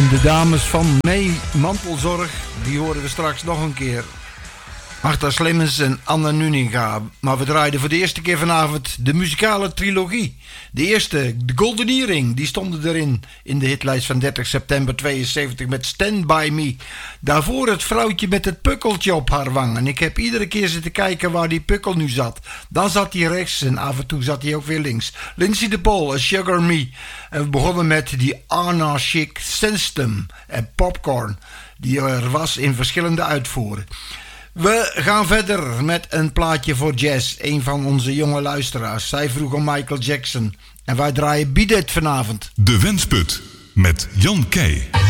De dames van Mee Mantelzorg, die horen we straks nog een keer. Marta Slimmens en Anna Nuninga. Maar we draaiden voor de eerste keer vanavond de muzikale trilogie. De eerste, de Golden Earring, die stonden erin in de hitlijst van 30 september 72 met Stand By Me. Daarvoor het vrouwtje met het pukkeltje op haar wang. En ik heb iedere keer zitten kijken waar die pukkel nu zat. Dan zat hij rechts en af en toe zat hij ook weer links. Lindsay de Paul, A Sugar Me. En we begonnen met die Anarchic System en Popcorn, die er was in verschillende uitvoeren. We gaan verder met een plaatje voor Jazz, een van onze jonge luisteraars. Zij vroeg om Michael Jackson en wij draaien Beat It vanavond. De Wensput met Jan Keij.